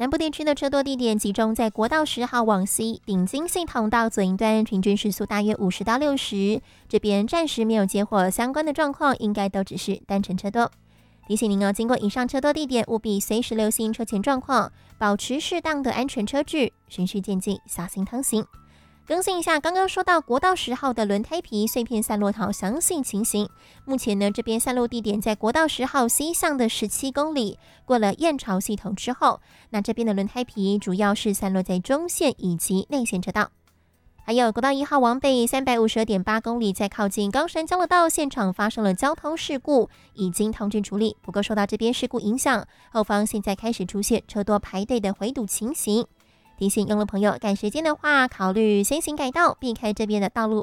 南部地区的车多地点集中在国道10号往西顶金系统道左营端，平均时速大约50到60。这边暂时没有接获相关的状况，应该都只是单程车多。提醒您经过以上车多地点，务必随时留心车前状况，保持适当的安全车距，循序渐进，小心通行。更新一下刚刚说到国道10号的轮胎皮碎片散落逃详细情形。目前呢，这边散落地点在国道10号西向的17公里，过了燕巢系统之后，那这边的轮胎皮主要是散落在中线以及内线车道。还有国道1号往北352.8公里，在靠近高山交流道现场发生了交通事故，已经通知处理。不过受到这边事故影响，后方现在开始出现车多排队的回堵情形。提醒用路朋友赶时间的话，考虑先行改道，避开这边的道路